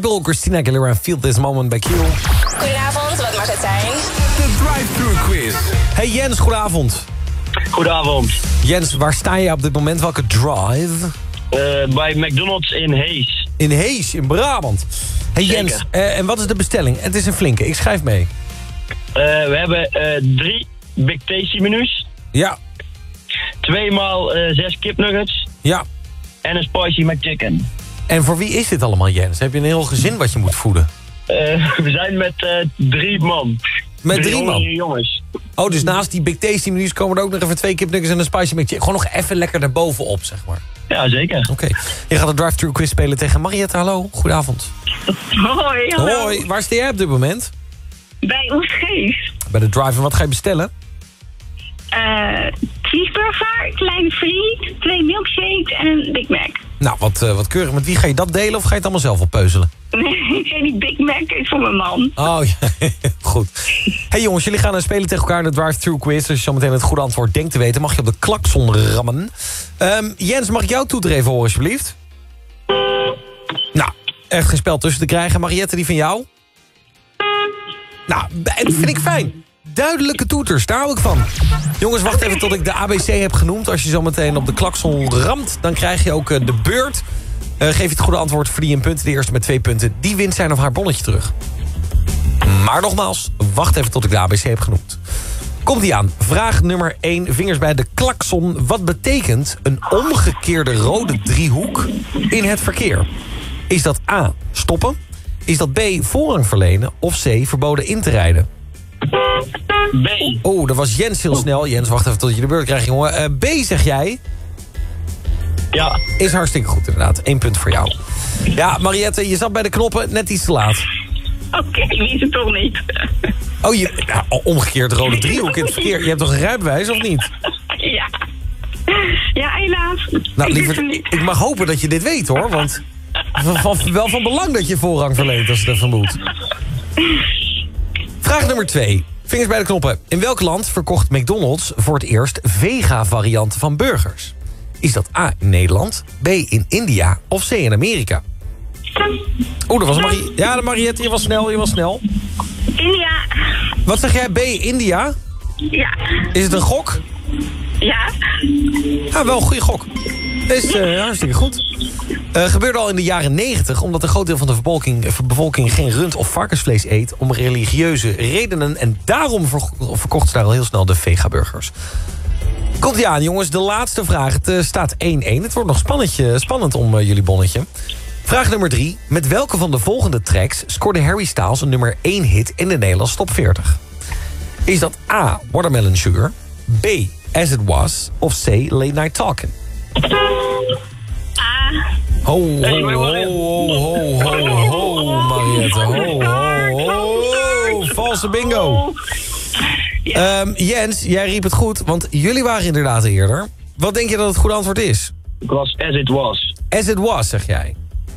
Michael, Christina Aguilera, Feel This Moment bij Q. Goedenavond, wat mag het zijn? De drive-thru quiz. Hey Jens, goedenavond. Goedenavond. Jens, waar sta je op dit moment? Welke drive? Bij McDonald's in Hees. In Hees, in Brabant. Hey Zeker. Jens, en wat is de bestelling? Het is een flinke, ik schrijf mee. We hebben 3 Big Tasty menus. Ja, 2 maal 6 kipnuggets. ja. En een Spicy McChicken. En voor wie is dit allemaal, Jens? Heb je een heel gezin wat je moet voeden? We zijn met 3 man. Met 3 man? Jongens. Oh, dus naast die Big Tasty menus komen er ook nog even 2 kipnuggets en een Spicy McChicken. Gewoon nog even lekker daarbovenop, zeg maar. Ja, zeker. Oké. Je gaat de drive-thru quiz spelen tegen Mariette. Hallo, goedenavond. Hoi, hallo. Hoi, waar sta jij op dit moment? Bij Oostgeest. Bij de drive. En wat ga je bestellen? Cheeseburger, kleine friet, 2 milkshakes en een Big Mac. Nou, wat keurig. Met wie ga je dat delen of ga je het allemaal zelf oppeuzelen? Nee, die Big Mac is voor mijn man. Oh, ja. Goed. Hey jongens, jullie gaan spelen tegen elkaar in de drive-thru quiz. Dus als je zo meteen het goede antwoord denkt te weten, mag je op de klakson rammen. Jens, mag ik jouw toeter even horen, alsjeblieft? Nou, echt geen spel tussen te krijgen. Mariette, die van jou? Nou, dat vind ik fijn. Duidelijke toeters, daar hou ik van. Jongens, wacht even tot ik de ABC heb genoemd. Als je zo meteen op de klakson ramt, dan krijg je ook de beurt. Geef je het goede antwoord, verdien je een punt. De eerste met 2 punten, die wint zijn of haar bonnetje terug. Maar nogmaals, wacht even tot ik de ABC heb genoemd. Komt-ie aan. Vraag nummer 1, vingers bij de klakson. Wat betekent een omgekeerde rode driehoek in het verkeer? Is dat A, stoppen? Is dat B, voorrang verlenen? Of C, verboden in te rijden? B. Oh, dat was Jens heel snel. Jens, wacht even tot je de beurt krijgt, jongen. B, zeg jij? Ja. Is hartstikke goed, inderdaad. 1 punt voor jou. Ja, Mariette, je zat bij de knoppen net iets te laat. Oké, wie is het toch niet? Oh, omgekeerd rode driehoek in het verkeer. Je hebt toch een rijbewijs, of niet? Ja. Ja, helaas. Nou, Ik wist lieverd, het niet. ik mag hopen dat je dit weet, hoor. Want wel van belang dat je voorrang verleent, als je dat vermoedt. Vraag nummer 2. Vingers bij de knoppen. In welk land verkocht McDonald's voor het eerst vega-varianten van burgers? Is dat A, in Nederland, B, in India of C, in Amerika? Oeh, dat was Ja, de Mariette, je was snel. India. Wat zeg jij, B, India? Ja. Is het een gok? Ja. Ja, wel een goede gok. Dat is hartstikke goed. Gebeurde al in de jaren 90, omdat een groot deel van de bevolking geen rund- of varkensvlees eet om religieuze redenen. En daarom verkochten ze daar al heel snel de vegaburgers. Komt-ie aan, jongens. De laatste vraag. Het staat 1-1. Het wordt nog spannend om jullie bonnetje. Vraag nummer 3. Met welke van de volgende tracks scoorde Harry Styles een nummer 1 hit in de Nederlandse top 40? Is dat A, Watermelon Sugar, B, As It Was of C, Late Night Talkin'? Ho, Mariette. Ho. Valse bingo. Jens, jij riep het goed, want jullie waren inderdaad eerder. Wat denk je dat het goede antwoord is? Het was As It Was. As It Was, zeg jij.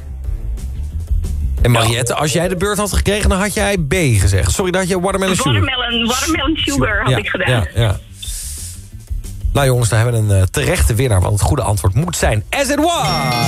En Mariette, als jij de beurt had gekregen, dan had jij B gezegd. Sorry, dat had je Watermelon Sugar. Watermelon Sugar had ik gedaan. Ja. Nou jongens, dan hebben we een terechte winnaar, want het goede antwoord moet zijn As It Was!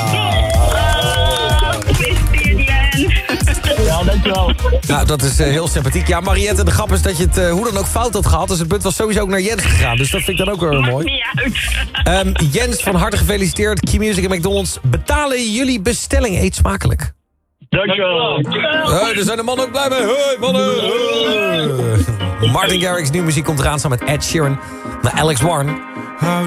Gefeliciteerd, Jens. Ja, dankjewel. Nou, dat is heel sympathiek. Ja, Mariette, de grap is dat je het hoe dan ook fout had gehad. Dus het punt was sowieso ook naar Jens gegaan. Dus dat vind ik dan ook wel mooi. Maakt niet uit. Jens, van harte gefeliciteerd. Q-Music en McDonald's betalen jullie bestelling. Eet smakelijk. Dankjewel. Hey, daar zijn de mannen ook blij mee. Hey, mannen. Martin Garrix, nieuwe muziek komt eraan samen met Ed Sheeran. Naar Alex Warren.